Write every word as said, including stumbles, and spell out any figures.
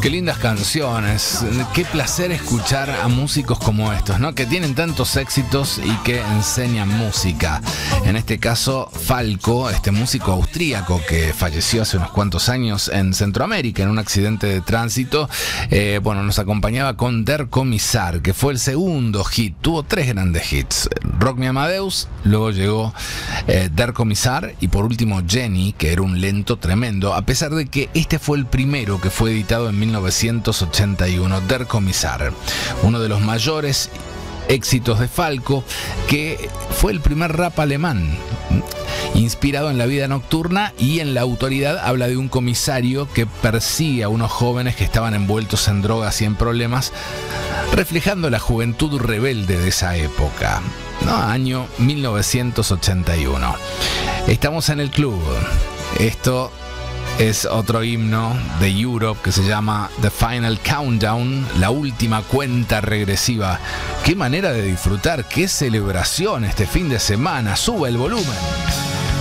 Qué lindas canciones, qué placer escuchar a músicos como estos, ¿no? Que tienen tantos éxitos y que enseñan música. En este caso, Falco, este músico austríaco que falleció hace unos cuantos años en Centroamérica en un accidente de tránsito, eh, bueno, nos acompañaba con Der Kommissar, que fue el segundo hit. Tuvo tres grandes hits: Rock Me Amadeus, luego llegó eh, Der Kommissar y por último Jenny, que era un lento tremendo, a pesar de que este fue el primero que fue editado en mil novecientos ochenta y uno, Der Kommissar, uno de los mayores éxitos de Falco, que fue el primer rap alemán, inspirado en la vida nocturna y en la autoridad. Habla de un comisario que persigue a unos jóvenes que estaban envueltos en drogas y en problemas, reflejando la juventud rebelde de esa época, ¿no? Año mil novecientos ochenta y uno. Estamos en el club. Esto es otro himno de Europe que se llama The Final Countdown, la última cuenta regresiva. Qué manera de disfrutar, qué celebración este fin de semana. Sube el volumen.